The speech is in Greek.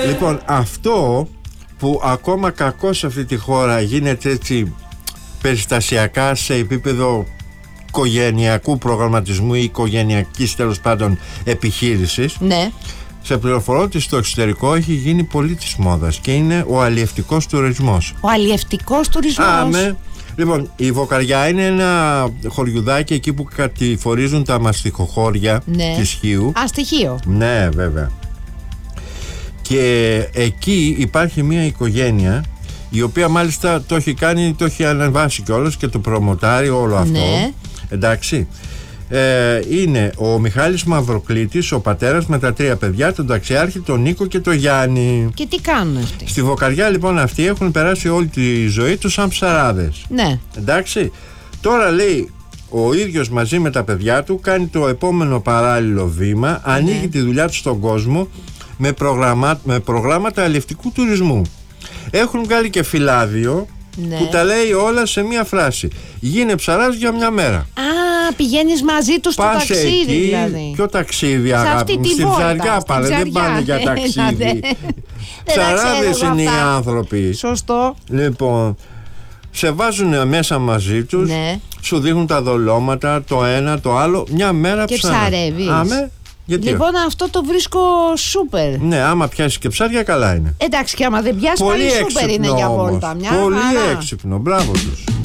Λοιπόν, αυτό που ακόμα κακώς σε αυτή τη χώρα γίνεται έτσι περιστασιακά σε επίπεδο οικογενειακού προγραμματισμού ή οικογενειακής τέλος πάντων επιχείρησης. Ναι. Σε πληροφορώ ότι στο εξωτερικό έχει γίνει πολύ της μόδας και είναι ο αλλιευτικός τουρισμός. Ο αλλιευτικός τουρισμός. Λοιπόν, η Βοκαριά είναι ένα χωριουδάκι εκεί που κατηφορίζουν τα μαστιχοχώρια της Χίου. Στοιχείο. Ναι, βέβαια. Και εκεί υπάρχει μια οικογένεια η οποία μάλιστα το έχει κάνει, το έχει ανεβάσει κιόλας και το προμοτάρει όλο αυτό. Ναι. Εντάξει. Είναι ο Μιχάλης Μαυροκλήτης, ο πατέρας, με τα 3 παιδιά, τον Ταξιάρχη, τον Νίκο και τον Γιάννη. Και τι κάνουν αυτοί? Στη Βοκαριά λοιπόν αυτοί έχουν περάσει όλη τη ζωή τους σαν ψαράδες. Ναι. Εντάξει. Τώρα λέει ο ίδιος μαζί με τα παιδιά του κάνει το επόμενο παράλληλο βήμα, ανοίγει τη δουλειά του στον κόσμο με προγράμματα αλλιευτικού τουρισμού. Έχουν βγάλει και φυλάδιο που τα λέει όλα σε μία φράση. Γίνε ψαράς για μια μέρα. Πηγαίνεις μαζί τους στο ταξίδι εκεί, δηλαδή. Ποιο ταξίδι αγάπη μου? Στην ψαριά πάνε, δεν πάνε για ταξίδι. Ψαράδες είναι οι άνθρωποι. Σωστό. Λοιπόν, σε βάζουν μέσα μαζί τους, σου δείχνουν τα δολώματα, το ένα, το άλλο, μια μέρα και ψαρεύεις. Γιατί λοιπόν, αυτό το βρίσκω σούπερ. Ναι, άμα πιάσει και ψάρια, καλά είναι. Εντάξει, και άμα δεν πιάσει, πάλι σούπερ είναι για βόλτα. Πολύ έξυπνο, μπράβο τους.